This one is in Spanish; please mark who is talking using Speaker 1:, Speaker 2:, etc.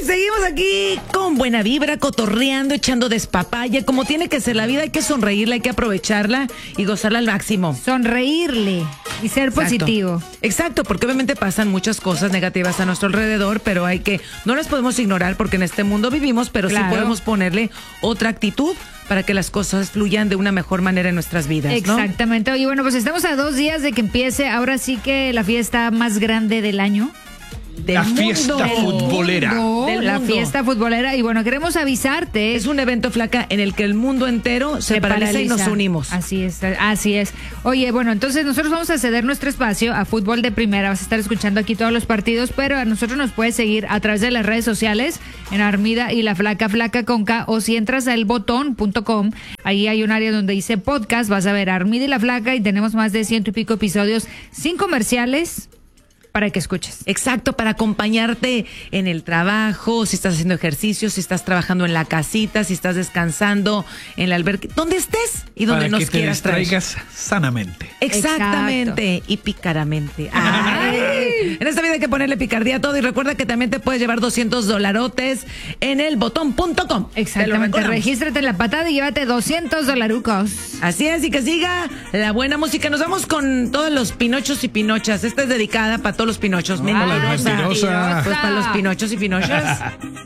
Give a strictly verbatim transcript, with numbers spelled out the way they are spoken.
Speaker 1: seguimos aquí con buena vibra, cotorreando, echando despapaya. Como tiene que ser la vida, hay que sonreírla, hay que aprovecharla y gozarla al máximo.
Speaker 2: Sonreírle y ser
Speaker 1: Exacto.
Speaker 2: positivo.
Speaker 1: Exacto, porque obviamente pasan muchas cosas negativas a nuestro alrededor, pero hay que, no las podemos ignorar porque en este mundo vivimos, pero
Speaker 2: Claro.
Speaker 1: sí podemos ponerle otra actitud para que las cosas fluyan de una mejor manera en nuestras vidas, ¿no?
Speaker 2: Exactamente. Y bueno, pues estamos a dos días de que empiece ahora sí que la fiesta más grande del año.
Speaker 1: Del
Speaker 3: La
Speaker 1: mundo.
Speaker 3: fiesta
Speaker 1: Del
Speaker 3: futbolera.
Speaker 1: mundo. Del
Speaker 2: La
Speaker 1: mundo.
Speaker 2: fiesta futbolera. Y bueno, queremos avisarte.
Speaker 1: Es un evento, Flaca, en el que el mundo entero se,
Speaker 2: Se
Speaker 1: paraliza y nos
Speaker 2: paraliza.
Speaker 1: unimos.
Speaker 2: Así es, así es. Oye, bueno, entonces nosotros vamos a ceder nuestro espacio a Fútbol de Primera. Vas a estar escuchando aquí todos los partidos, pero a nosotros nos puedes seguir a través de las redes sociales en Armida y La Flaca, Flaca con K, o si entras a el botón punto com, ahí hay un área donde dice podcast, vas a ver Armida y La Flaca y tenemos más de ciento y pico episodios sin comerciales para que escuches.
Speaker 1: Exacto, para acompañarte en el trabajo, si estás haciendo ejercicio, si estás trabajando en la casita, si estás descansando en la alberca, donde estés y donde
Speaker 3: Para
Speaker 1: nos
Speaker 3: que te
Speaker 1: quieras traer.
Speaker 3: distraigas sanamente.
Speaker 1: Exactamente, y picaramente. Ay, en esta vida hay que ponerle picardía a todo y recuerda que también te puedes llevar doscientos dolarotes en el botón punto com.
Speaker 2: Exactamente, regístrate en la patada y llévate doscientos dolarucos.
Speaker 1: Así es, y que siga la buena música. Nos vamos con todos los pinochos y pinochas. Esta es dedicada para todos los pinochos.
Speaker 3: Hola,
Speaker 1: Mentirosa.
Speaker 3: mentirosa.
Speaker 1: Pues para los pinochos y pinochas.